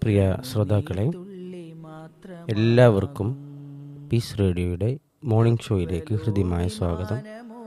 പ്രിയ ശ്രോതാക്കളെ, എല്ലാവർക്കും പീസ് റേഡിയോയുടെ മോർണിംഗ് ഷോയിലേക്ക് ഹൃദ്യമായ സ്വാഗതം.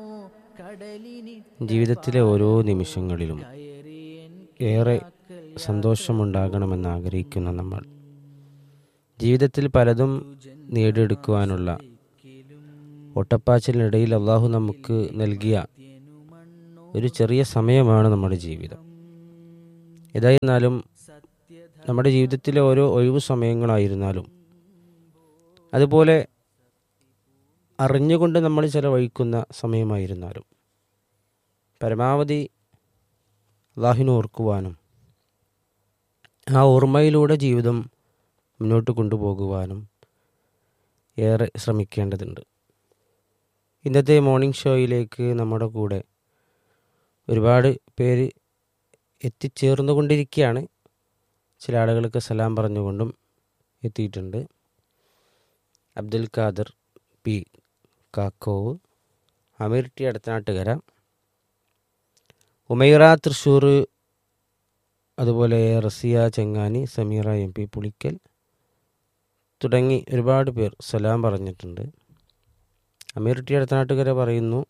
ജീവിതത്തിലെ ഓരോ നിമിഷങ്ങളിലും ഏറെ സന്തോഷമുണ്ടാകണമെന്ന് ആഗ്രഹിക്കുന്ന നമ്മൾ ജീവിതത്തിൽ പലതും നേടിയെടുക്കുവാനുള്ള ഒട്ടപ്പാച്ചിലിനിടയിൽ അള്ളാഹു നമുക്ക് നൽകിയ ഒരു ചെറിയ സമയമാണ് നമ്മുടെ ജീവിതം. ഏതായിരുന്നാലും നമ്മുടെ ജീവിതത്തിലെ ഓരോ ഒഴിവു സമയങ്ങളായിരുന്നാലും അതുപോലെ അറിഞ്ഞുകൊണ്ട് നമ്മൾ ചെലവഴിക്കുന്ന സമയമായിരുന്നാലും പരമാവധി അള്ളാഹുവിനെ ഓർക്കുവാനും ആ ഓർമ്മയിലൂടെ ജീവിതം മുന്നോട്ട് കൊണ്ടുപോകുവാനും ഏറെ ശ്രമിക്കേണ്ടതുണ്ട്. ഇന്നത്തെ മോർണിംഗ് ഷോയിലേക്ക് നമ്മുടെ കൂടെ ഒരുപാട് പേര് എത്തിച്ചേർന്നുകൊണ്ടിരിക്കുകയാണ്. ചില ആളുകൾക്ക് സലാം പറഞ്ഞുകൊണ്ടും എത്തിയിട്ടുണ്ട്. അബ്ദുൽ ഖാദർ പി കാക്കോവ്, അമീർ ടി അടുത്തനാട്ടുകര, ഉമൈറ തൃശ്ശൂർ, അതുപോലെ റസിയ ചെങ്ങാനി, സമീറ എം പി പുളിക്കൽ തുടങ്ങി ഒരുപാട് പേർ സലാം പറഞ്ഞിട്ടുണ്ട്. അമീർ ടി അടുത്തനാട്ടുകര പറയുന്നു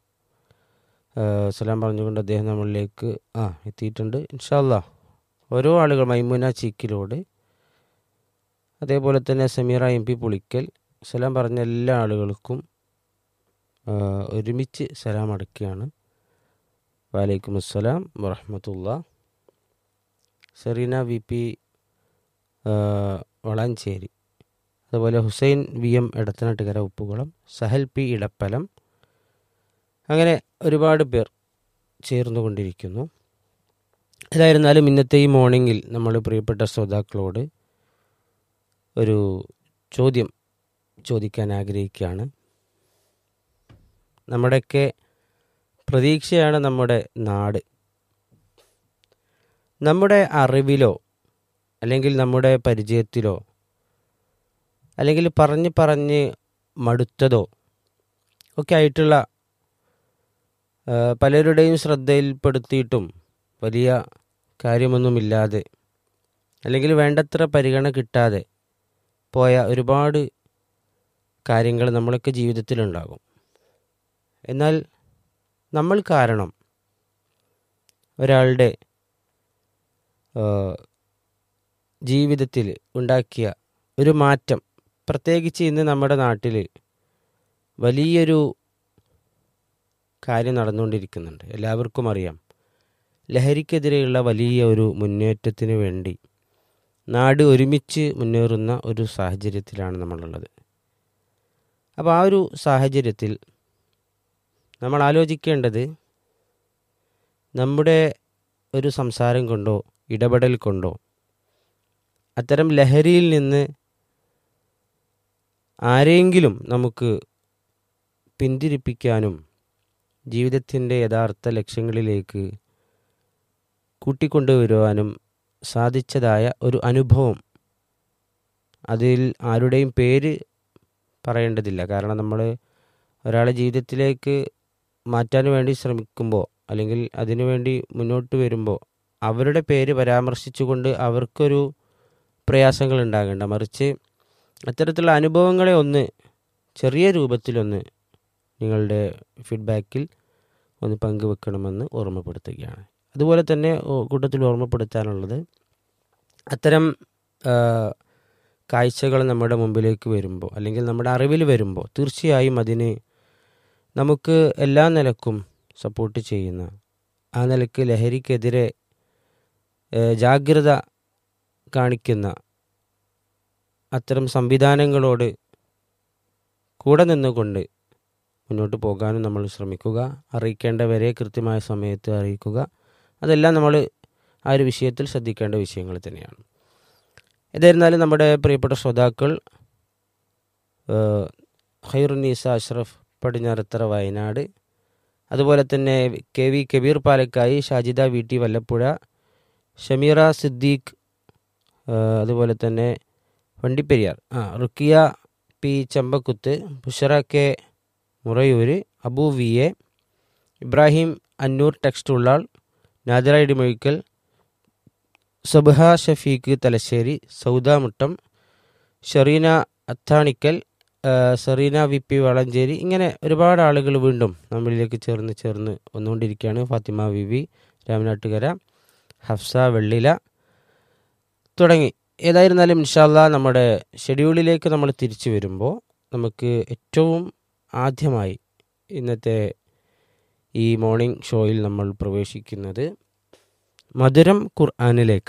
സലാം പറഞ്ഞുകൊണ്ട് അദ്ദേഹം നമ്മളിലേക്ക് എത്തിയിട്ടുണ്ട്. ഇൻഷാ അല്ലാഹ് ഓരോ ആളുകൾ, മൈമുന ചീക്കിലോട്, അതേപോലെ തന്നെ സമീറ എം പി പുളിക്കൽ, സലാം പറഞ്ഞ എല്ലാ ആളുകൾക്കും ഒരുമിച്ച് സലാം അടക്കുകയാണ്. വലൈക്കും അസ്സലാം വറഹ്മത്തുള്ളാഹി. സെറീന വി പി വളാഞ്ചേരി, അതുപോലെ Hussain V M Edathanattukara Uppukulam, Sahal P Edappalam, അങ്ങനെ ഒരുപാട് പേർ ചേർന്നുകൊണ്ടിരിക്കുന്നു. ഏതായിരുന്നാലും ഇന്നത്തെ ഈ മോർണിംഗിൽ നമ്മൾ പ്രിയപ്പെട്ട ശ്രോതാക്കളോട് ഒരു ചോദ്യം ചോദിക്കാൻ ആഗ്രഹിക്കുകയാണ്. നമ്മുടെയൊക്കെ പ്രതീക്ഷയാണ് നമ്മുടെ നാട്. നമ്മുടെ അറിവിലോ അല്ലെങ്കിൽ നമ്മുടെ പരിചയത്തിലോ അല്ലെങ്കിൽ പറഞ്ഞ് മടുത്തതോ ഒക്കെ ആയിട്ടുള്ള പലരുടെയും ശ്രദ്ധയിൽപ്പെടുത്തിയിട്ടും വലിയ കാര്യമൊന്നുമില്ലാതെ അല്ലെങ്കിൽ വേണ്ടത്ര പരിഗണന കിട്ടാതെ പോയ ഒരുപാട് കാര്യങ്ങൾ നമ്മളൊക്കെ ജീവിതത്തിലുണ്ടാകും. എന്നാൽ നമ്മൾ കാരണം ഒരാളുടെ ജീവിതത്തിൽ ഉണ്ടാക്കിയ ഒരു മാറ്റം, പ്രത്യേകിച്ച് ഇന്ന് നമ്മുടെ നാട്ടിൽ വലിയൊരു കാര്യം നടന്നുകൊണ്ടിരിക്കുന്നുണ്ട്. എല്ലാവർക്കും അറിയാം, ലഹരിക്കെതിരെയുള്ള വലിയ ഒരു മുന്നേറ്റത്തിന് വേണ്ടി നാട് ഒരുമിച്ച് മുന്നേറുന്ന ഒരു സാഹചര്യത്തിലാണ് നമ്മളുള്ളത്. അപ്പോൾ ആ ഒരു സാഹചര്യത്തിൽ നമ്മൾ ആലോചിക്കേണ്ടത്, നമ്മുടെ ഒരു സംസാരം കൊണ്ടോ ഇടപെടൽ കൊണ്ടോ അത്തരം ലഹരിയിൽ നിന്ന് ആരെങ്കിലും നമുക്ക് പിന്തിരിപ്പിക്കാനും ജീവിതത്തിൻ്റെ യഥാർത്ഥ ലക്ഷ്യങ്ങളിലേക്ക് കൂട്ടിക്കൊണ്ടുവരുവാനും സാധിച്ചതായ ഒരു അനുഭവം, അതിൽ ആരുടെയും പേര് പറയേണ്ടതില്ല. കാരണം നമ്മൾ ഒരാളെ ജീവിതത്തിലേക്ക് മാറ്റാൻ വേണ്ടി ശ്രമിക്കുമ്പോൾ അല്ലെങ്കിൽ അതിനുവേണ്ടി മുന്നോട്ട് വരുമ്പോൾ അവരുടെ പേര് പരാമർശിച്ചുകൊണ്ട് അവർക്കൊരു പ്രയാസങ്ങൾ ഉണ്ടാകേണ്ട, മറിച്ച് അത്തരത്തിലുള്ള അനുഭവങ്ങളെ ഒന്ന് ചെറിയ രൂപത്തിലൊന്ന് നിങ്ങളുടെ ഫീഡ്ബാക്കിൽ ഒന്ന് പങ്കുവെക്കണമെന്ന് ഓർമ്മപ്പെടുത്തുകയാണ്. അതുപോലെ തന്നെ കൂട്ടത്തിൽ ഓർമ്മപ്പെടുത്താനുള്ളത്, അത്തരം കാഴ്ചകൾ നമ്മുടെ മുമ്പിലേക്ക് വരുമ്പോൾ അല്ലെങ്കിൽ നമ്മുടെ അറിവിൽ വരുമ്പോൾ തീർച്ചയായും അതിന് നമുക്ക് എല്ലാ നിലക്കും സപ്പോർട്ട് ചെയ്യുന്ന, ആ നിലക്ക് ലഹരിക്കെതിരെ ജാഗ്രത കാണിക്കുന്ന അത്തരം സംവിധാനങ്ങളോട് കൂടെ നിന്നുകൊണ്ട് മുന്നോട്ട് പോകാനും നമ്മൾ ശ്രമിക്കുക. അറിയിക്കേണ്ടവരെ കൃത്യമായ സമയത്ത് അറിയിക്കുക. അതെല്ലാം നമ്മൾ ആ ഒരു വിഷയത്തിൽ ശ്രദ്ധിക്കേണ്ട വിഷയങ്ങൾ തന്നെയാണ്. ഏതായിരുന്നാലും നമ്മുടെ പ്രിയപ്പെട്ട ശ്രോതാക്കൾ, ഖൈറുന്നീസ അഷ്റഫ് പടിഞ്ഞാറത്തറ വയനാട്, അതുപോലെ തന്നെ K V Kabir പാലക്കായി, Shajida V T Vallappuzha, Shameera Siddique, അതുപോലെ തന്നെ Vandiperiyar, ruqyah P Chambakkuth, Bushra K Murayur, Abu V A, Ibrahim Annur text Ullal, Nadira Idimuzhikkal, സബ്ഹ Shafeeq Thalassery, Sauda Muttom, Shereena Athanikkal, Serena V P Valanchery, ഇങ്ങനെ ഒരുപാട് ആളുകൾ വീണ്ടും നമ്മളിലേക്ക് ചേർന്ന് വന്നുകൊണ്ടിരിക്കുകയാണ്. ഫാത്തിമ വി വി രാമനാട്ടുകര, ഹഫ്സ വെള്ളില തുടങ്ങി. ഏതായിരുന്നാലും ഇൻഷാല്ലാ നമ്മുടെ ഷെഡ്യൂളിലേക്ക് നമ്മൾ തിരിച്ചു വരുമ്പോൾ നമുക്ക് ഏറ്റവും ആദ്യമായി ഇന്നത്തെ ഈ മോർണിംഗ് ഷോയിൽ നമ്മൾ പ്രവേശിക്കുന്നത് മധുരം ഖുർആനിലേക്കാണ്.